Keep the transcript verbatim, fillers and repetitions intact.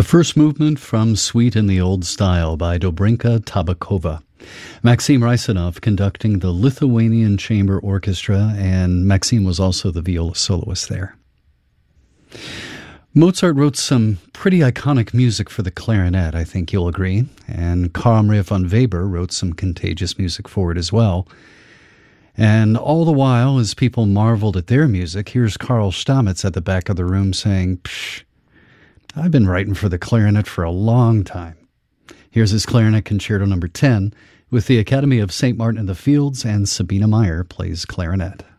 first movement from Suite in the Old Style by Dobrinka Tabakova. Maxim Rysanov conducting the Lithuanian Chamber Orchestra, and Maxim was also the viola soloist there. Mozart wrote some pretty iconic music for the clarinet, I think you'll agree, and Carl Maria von Weber wrote some contagious music for it as well. And all the while, as people marveled at their music, here's Karl Stamitz at the back of the room saying, "Psh, I've been writing for the clarinet for a long time." Here's his Clarinet Concerto number ten with the Academy of Saint Martin in the Fields, and Sabina Meyer plays clarinet.